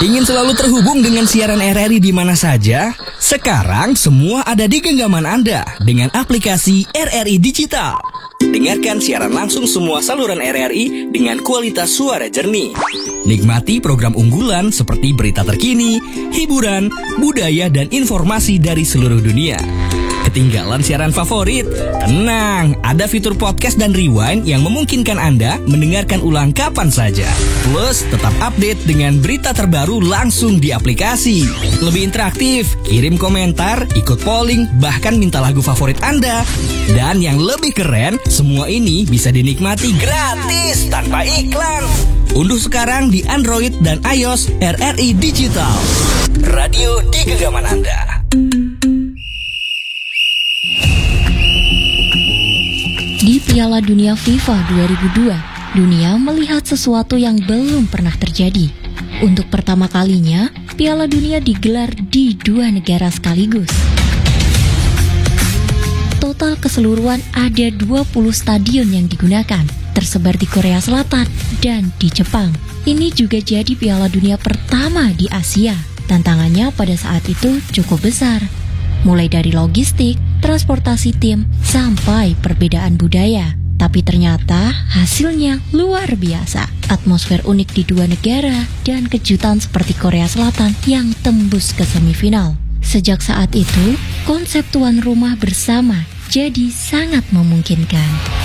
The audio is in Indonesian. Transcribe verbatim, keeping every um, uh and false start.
Ingin selalu terhubung dengan siaran R R I di mana saja? Sekarang semua ada di genggaman Anda dengan aplikasi R R I Digital. Dengarkan siaran langsung semua saluran R R I dengan kualitas suara jernih. Nikmati program unggulan seperti berita terkini, hiburan, budaya, dan informasi dari seluruh dunia. Ketinggalan siaran favorit? Tenang, ada fitur podcast dan rewind yang memungkinkan Anda mendengarkan ulang kapan saja. Plus, tetap update dengan berita terbaru langsung di aplikasi. Lebih interaktif, kirim komentar, ikut polling, bahkan minta lagu favorit Anda. Dan yang lebih keren, semua ini bisa dinikmati gratis tanpa iklan. Unduh sekarang di Android dan iOS R R I Digital. Radio di genggaman Anda. Di Piala Dunia FIFA dua ribu dua, dunia melihat sesuatu yang belum pernah terjadi. Untuk pertama kalinya, Piala Dunia digelar di dua negara sekaligus. Total keseluruhan ada dua puluh stadion yang digunakan, tersebar di Korea Selatan dan di Jepang. Ini juga jadi Piala Dunia pertama di Asia. Tantangannya pada saat itu cukup besar. Mulai dari logistik, transportasi tim, sampai perbedaan budaya. Tapi ternyata hasilnya luar biasa. Atmosfer unik di dua negara dan kejutan seperti Korea Selatan yang tembus ke semifinal. Sejak saat itu, konsep tuan rumah bersama jadi sangat memungkinkan.